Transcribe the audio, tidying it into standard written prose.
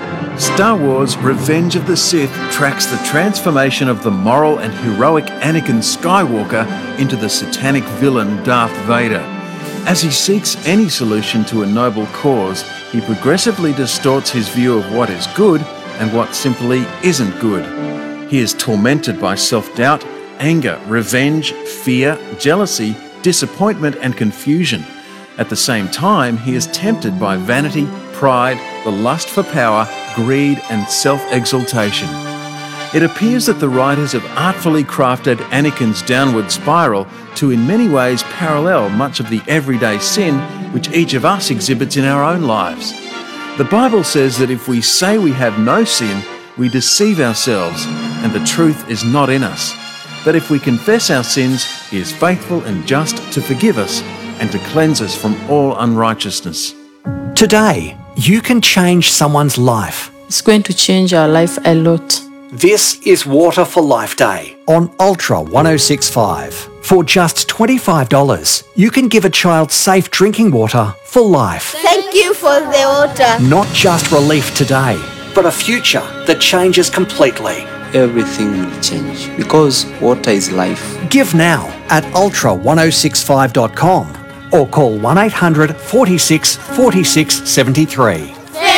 Star Wars Revenge of the Sith tracks the transformation of the moral and heroic Anakin Skywalker into the satanic villain Darth Vader. As he seeks any solution to a noble cause, he progressively distorts his view of what is good and what simply isn't good. He is tormented by self-doubt, anger, revenge, fear, jealousy, disappointment and confusion. At the same time, he is tempted by vanity, pride, the lust for power, greed and self-exaltation. It appears that the writers have artfully crafted Anakin's downward spiral to in many ways parallel much of the everyday sin which each of us exhibits in our own lives. The Bible says that if we say we have no sin, we deceive ourselves and the truth is not in us. But if we confess our sins, He is faithful and just to forgive us and to cleanse us from all unrighteousness. Today, you can change someone's life. It's going to change our life a lot. This is Water for Life Day on Ultra 1065. For just $25, you can give a child safe drinking water for life. Thank you for the water. Not just relief today, but a future that changes completely. Everything will change because water is life. Give now at ultra1065.com or call 1-800 46 46 73.